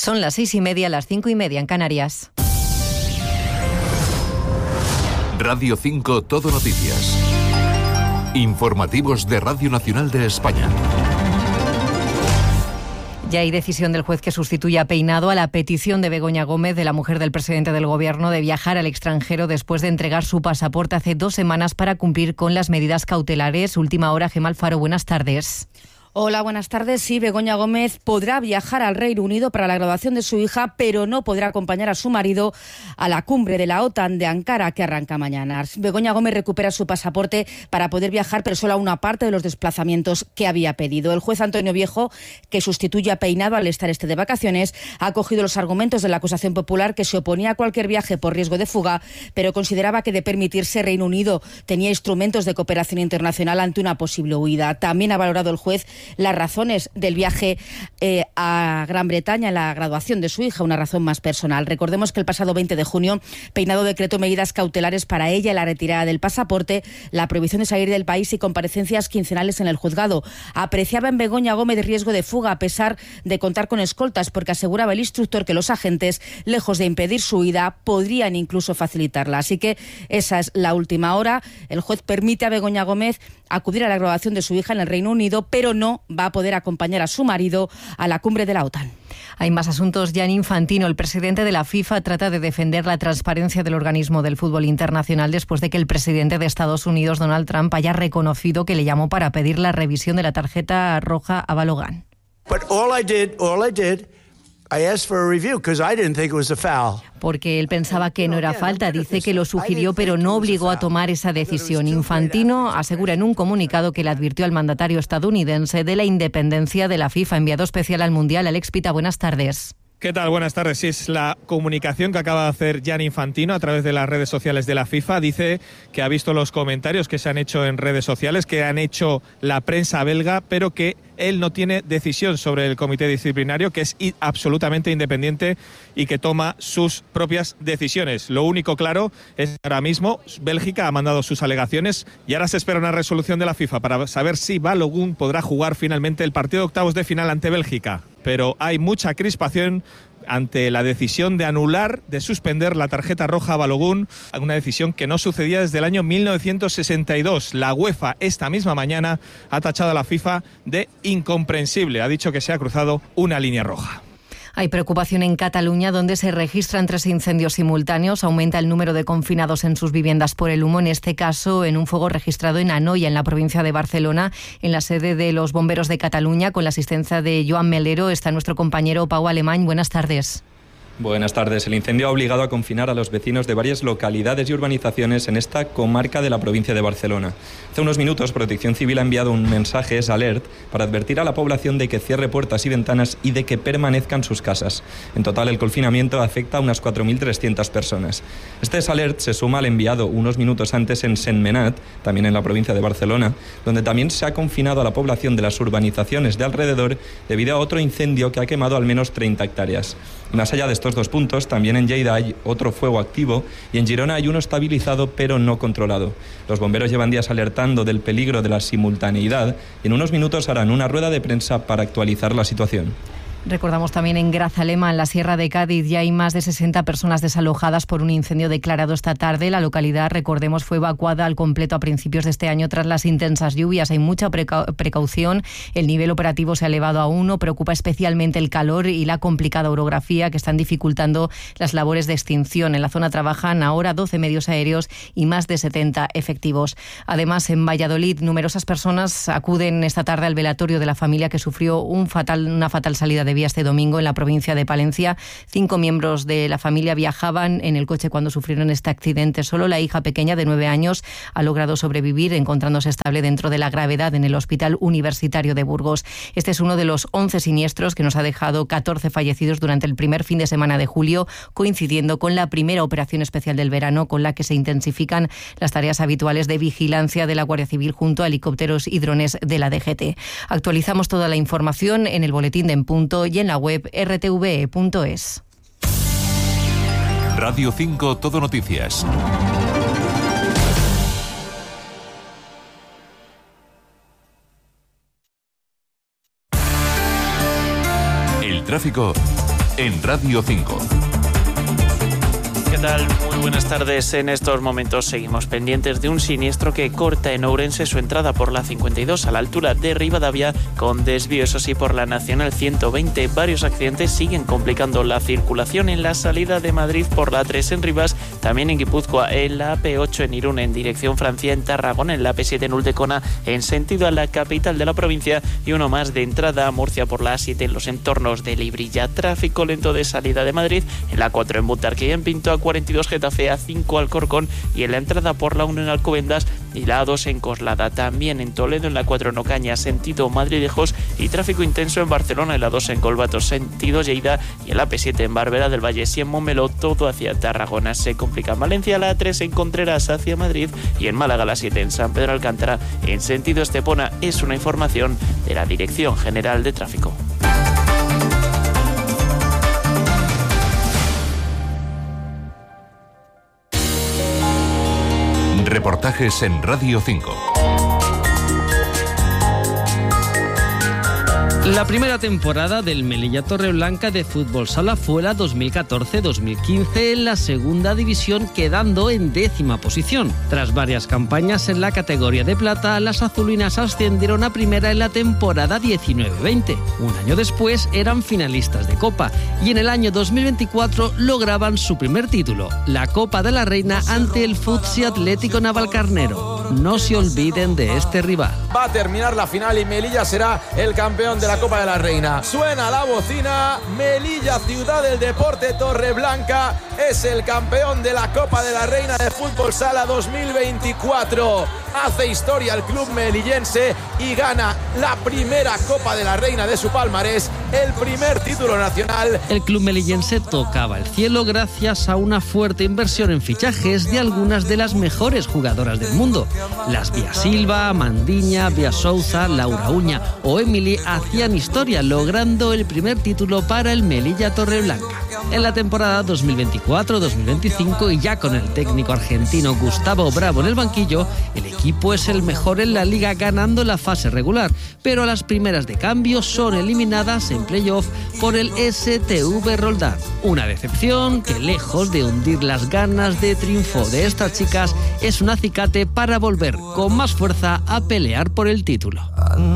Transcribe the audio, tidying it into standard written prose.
Son las 6:30, las 5:30 en Canarias. Radio 5 Todo Noticias. Informativos de Radio Nacional de España. Ya hay decisión del juez que sustituye a Peinado a la petición de Begoña Gómez, de la mujer del presidente del Gobierno, de viajar al extranjero después de entregar su pasaporte hace 2 semanas para cumplir con las medidas cautelares. Última hora, Gemma Alfaro, buenas tardes. Hola, buenas tardes. Sí, Begoña Gómez podrá viajar al Reino Unido para la graduación de su hija, pero no podrá acompañar a su marido a la cumbre de la OTAN de Ankara, que arranca mañana. Begoña Gómez recupera su pasaporte para poder viajar, pero solo a una parte de los desplazamientos que había pedido. El juez Antonio Viejo, que sustituye a Peinado al estar de vacaciones, ha acogido los argumentos de la acusación popular, que se oponía a cualquier viaje por riesgo de fuga, pero consideraba que de permitirse, Reino Unido tenía instrumentos de cooperación internacional ante una posible huida. También ha valorado el juez las razones del viaje a Gran Bretaña en la graduación de su hija, una razón más personal. Recordemos que el pasado 20 de junio Peinado decretó medidas cautelares para ella, la retirada del pasaporte, la prohibición de salir del país y comparecencias quincenales en el juzgado. Apreciaba en Begoña Gómez riesgo de fuga a pesar de contar con escoltas, porque aseguraba el instructor que los agentes, lejos de impedir su huida, podrían incluso facilitarla. Así que esa es la última hora. El juez permite a Begoña Gómez acudir a la graduación de su hija en el Reino Unido, pero no va a poder acompañar a su marido a la cumbre de la OTAN. Hay más asuntos. Gianni Infantino, el presidente de la FIFA, trata de defender la transparencia del organismo del fútbol internacional después de que el presidente de Estados Unidos, Donald Trump, haya reconocido que le llamó para pedir la revisión de la tarjeta roja a Balogun. Porque él pensaba que no era falta. Dice que lo sugirió, pero no obligó a tomar esa decisión. Infantino asegura en un comunicado que le advirtió al mandatario estadounidense de la independencia de la FIFA. Enviado especial al Mundial, Alex Pita, buenas tardes. ¿Qué tal? Buenas tardes. Sí, es la comunicación que acaba de hacer Gianni Infantino a través de las redes sociales de la FIFA. Dice que ha visto los comentarios que se han hecho en redes sociales, que han hecho la prensa belga, pero que él no tiene decisión sobre el comité disciplinario, que es absolutamente independiente y que toma sus propias decisiones. Lo único claro es que ahora mismo Bélgica ha mandado sus alegaciones y ahora se espera una resolución de la FIFA para saber si Balogun podrá jugar finalmente el partido de octavos de final ante Bélgica. Pero hay mucha crispación ante la decisión de anular, de suspender la tarjeta roja a Balogun, una decisión que no sucedía desde el año 1962. La UEFA esta misma mañana ha tachado a la FIFA de incomprensible. Ha dicho que se ha cruzado una línea roja. Hay preocupación en Cataluña, donde se registran 3 incendios simultáneos. Aumenta el número de confinados en sus viviendas por el humo, en este caso en un fuego registrado en Anoia, en la provincia de Barcelona, en la sede de los bomberos de Cataluña. Con la asistencia de Joan Melero está nuestro compañero Pau Alemany. Buenas tardes. Buenas tardes. El incendio ha obligado a confinar a los vecinos de varias localidades y urbanizaciones en esta comarca de la provincia de Barcelona. Hace unos minutos, Protección Civil ha enviado un mensaje, alert, para advertir a la población de que cierre puertas y ventanas y de que permanezca en sus casas. En total, el confinamiento afecta a unas 4.300 personas. Este alert se suma al enviado unos minutos antes en Sentmenat, también en la provincia de Barcelona, donde también se ha confinado a la población de las urbanizaciones de alrededor debido a otro incendio que ha quemado al menos 30 hectáreas. Más allá de estos 2 puntos, también en Lleida hay otro fuego activo y en Girona hay uno estabilizado pero no controlado. Los bomberos llevan días alertando del peligro de la simultaneidad y en unos minutos harán una rueda de prensa para actualizar la situación. Recordamos también en Grazalema, en la Sierra de Cádiz, ya hay más de 60 personas desalojadas por un incendio declarado esta tarde. La localidad, recordemos, fue evacuada al completo a principios de este año tras las intensas lluvias. Hay mucha precaución. El nivel operativo se ha elevado a 1. Preocupa especialmente el calor y la complicada orografía que están dificultando las labores de extinción. En la zona trabajan ahora 12 medios aéreos y más de 70 efectivos. Además, en Valladolid, numerosas personas acuden esta tarde al velatorio de la familia que sufrió una fatal salida de vía este domingo en la provincia de Palencia. 5 miembros de la familia viajaban en el coche cuando sufrieron este accidente. Solo la hija pequeña de 9 años ha logrado sobrevivir, encontrándose estable dentro de la gravedad en el Hospital Universitario de Burgos. Este es uno de los 11 siniestros que nos ha dejado 14 fallecidos durante el primer fin de semana de julio, coincidiendo con la primera operación especial del verano, con la que se intensifican las tareas habituales de vigilancia de la Guardia Civil junto a helicópteros y drones de la DGT. Actualizamos toda la información en el boletín de En Punto y en la web rtve.es. Radio 5 Todo Noticias. El tráfico en Radio 5. ¿Qué tal? Muy buenas tardes. En estos momentos seguimos pendientes de un siniestro que corta en Ourense su entrada por la 52 a la altura de Rivadavia, con desvío, eso sí, por la Nacional 120. Varios accidentes siguen complicando la circulación en la salida de Madrid por la 3 en Rivas, también en Guipúzcoa, en la AP8 en Irún, en dirección Francia, en Tarragona, en la AP7 en Ulldecona, en sentido a la capital de la provincia, y uno más de entrada a Murcia por la A7 en los entornos de Librilla. Tráfico lento de salida de Madrid en la 4 en Butarque y en Pinto, a 42 Getafe, A5 Alcorcón y en la entrada por la 1 en Alcobendas y la A2 en Coslada. También en Toledo en la 4 en Ocaña, sentido Madrid-Lejos, y tráfico intenso en Barcelona en la 2 en Colbato, sentido Lleida, y en la P7 en Barbera del Valle y en Montmeló, todo hacia Tarragona. Se complica en Valencia la A3 en Contreras hacia Madrid y en Málaga la 7 en San Pedro Alcántara en sentido Estepona. Es una información de la Dirección General de Tráfico. Reportajes en Radio 5. La primera temporada del Melilla Torreblanca de fútbol sala fue la 2014-2015 en la segunda división, quedando en 10ª posición. Tras varias campañas en la categoría de plata, las azulinas ascendieron a primera en la temporada 19-20. Un año después eran finalistas de Copa y en el año 2024 lograban su primer título, la Copa de la Reina, ante el Futsi Atlético Navalcarnero. No se olviden de este rival. Va a terminar la final y Melilla será el campeón de la Copa de la Reina. Suena la bocina, Melilla, ciudad del deporte, Torreblanca es el campeón de la Copa de la Reina de Fútbol Sala 2024. Hace historia el club melillense y gana la primera Copa de la Reina de su palmarés, el primer título nacional. El club melillense tocaba el cielo gracias a una fuerte inversión en fichajes de algunas de las mejores jugadoras del mundo. Las Vía Silva, Mandiña, Vía Souza, Laura Uña o Emily hacían historia, logrando el primer título para el Melilla Torreblanca. En la temporada 2024-2025, y ya con el técnico argentino Gustavo Bravo en el banquillo, el equipo es el mejor en la liga, ganando la fase regular, pero a las primeras de cambio son eliminadas en playoff por el STV Roldán. Una decepción que, lejos de hundir las ganas de triunfo de estas chicas, es un acicate para volver con más fuerza a pelear por el título.